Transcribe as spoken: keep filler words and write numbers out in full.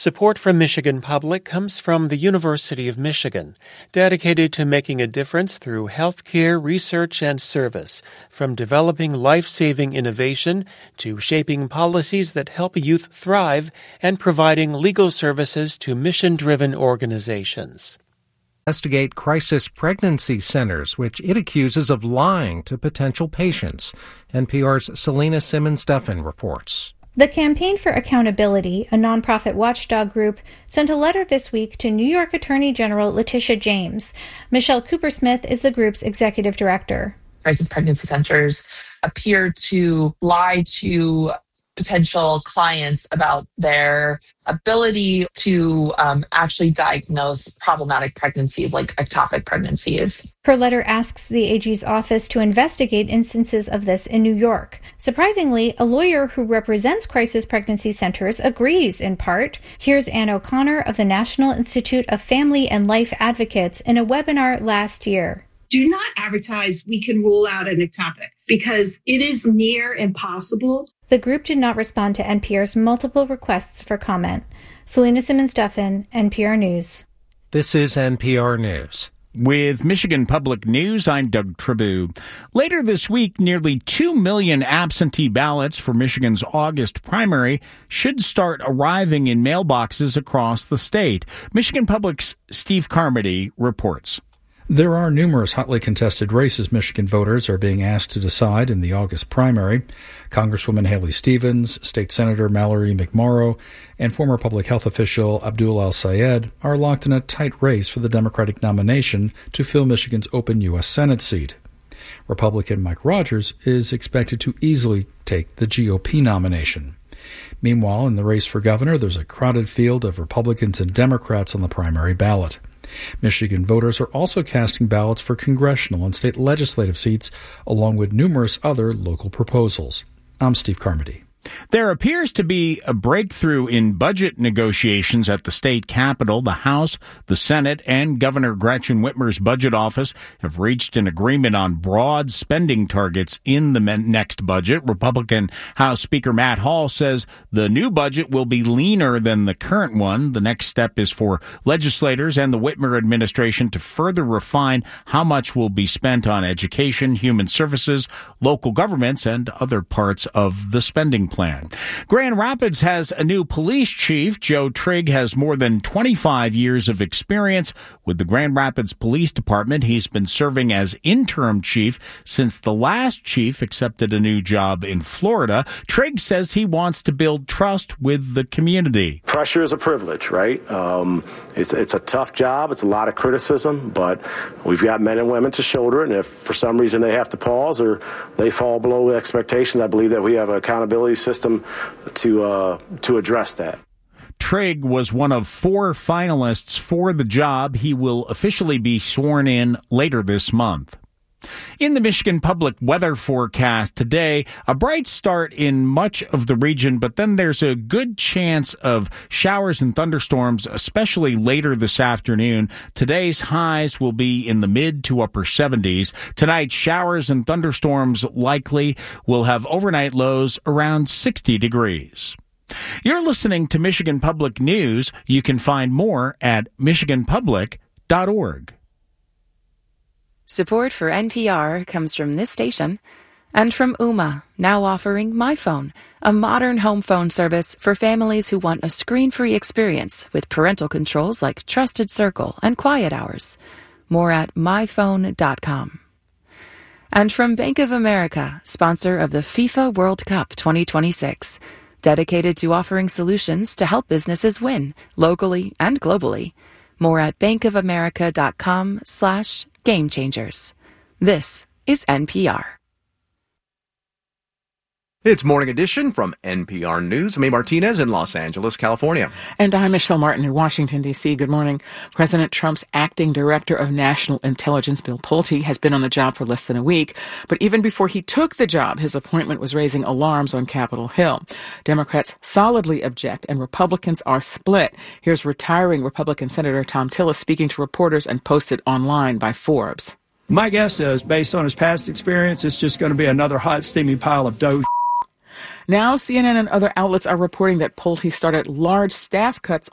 Support from Michigan Public comes from the University of Michigan, dedicated to making a difference through healthcare, research, and service, from developing life-saving innovation to shaping policies that help youth thrive and providing legal services to mission-driven organizations. Investigate crisis pregnancy centers, which it accuses of lying to potential patients. N P R's Selena Simmons-Duffin reports. The Campaign for Accountability, a nonprofit watchdog group, sent a letter this week to New York Attorney General Letitia James. Michelle Coopersmith is the group's executive director. Crisis pregnancy centers appear to lie to potential clients about their ability to um, actually diagnose problematic pregnancies like ectopic pregnancies. Her letter asks the A G's office to investigate instances of this in New York. Surprisingly, a lawyer who represents crisis pregnancy centers agrees in part. Here's Ann O'Connor of the National Institute of Family and Life Advocates in a webinar last year. Do not advertise we can rule out an ectopic because it is near impossible. The group did not respond to N P R's multiple requests for comment. Selena Simmons-Duffin, N P R News. This is N P R News. With Michigan Public News, I'm Doug Tribou. Later this week, nearly two million absentee ballots for Michigan's August primary should start arriving in mailboxes across the state. Michigan Public's Steve Carmody reports. There are numerous hotly contested races Michigan voters are being asked to decide in the August primary. Congresswoman Haley Stevens, State Senator Mallory McMorrow, and former public health official Abdul Al-Sayed are locked in a tight race for the Democratic nomination to fill Michigan's open U S Senate seat. Republican Mike Rogers is expected to easily take the G O P nomination. Meanwhile, in the race for governor, there's a crowded field of Republicans and Democrats on the primary ballot. Michigan voters are also casting ballots for congressional and state legislative seats, along with numerous other local proposals. I'm Steve Carmody. There appears to be a breakthrough in budget negotiations at the state capitol. The House, the Senate, and Governor Gretchen Whitmer's budget office have reached an agreement on broad spending targets in the next budget. Republican House Speaker Matt Hall says the new budget will be leaner than the current one. The next step is for legislators and the Whitmer administration to further refine how much will be spent on education, human services, local governments, and other parts of the spending plan. Grand Rapids has a new police chief. Joe Trigg has more than twenty-five years of experience with the Grand Rapids Police Department. He's been serving as interim chief since the last chief accepted a new job in Florida. Trigg says he wants to build trust with the community. Pressure is a privilege, right? Um, it's, it's a tough job. It's a lot of criticism, but we've got men and women to shoulder it. And if for some reason they have to pause or they fall below expectations, I believe that we have an accountability system to uh, to address that. Trigg was one of four finalists for the job. He will officially be sworn in later this month. In the Michigan Public weather forecast today, a bright start in much of the region, but then there's a good chance of showers and thunderstorms, especially later this afternoon. Today's highs will be in the mid to upper seventies. Tonight, showers and thunderstorms likely. Will have overnight lows around sixty degrees. You're listening to Michigan Public News. You can find more at michigan public dot org. Support for N P R comes from this station and from Ooma, now offering MyPhone, a modern home phone service for families who want a screen-free experience with parental controls like Trusted Circle and Quiet Hours. More at my phone dot com. And from Bank of America, sponsor of the FIFA World Cup twenty twenty-six, dedicated to offering solutions to help businesses win, locally and globally. More at bankofamerica.com slash game changers. This is N P R. It's Morning Edition from N P R News. I'm A. Martinez in Los Angeles, California. And I'm Michelle Martin in Washington, D C. Good morning. President Trump's acting director of national intelligence, Bill Pulte, has been on the job for less than a week. But even before he took the job, his appointment was raising alarms on Capitol Hill. Democrats solidly object, and Republicans are split. Here's retiring Republican Senator Thom Tillis speaking to reporters and posted online by Forbes. My guess is, based on his past experience, it's just going to be another hot, steamy pile of dough. Now, C N N and other outlets are reporting that Pulte started large staff cuts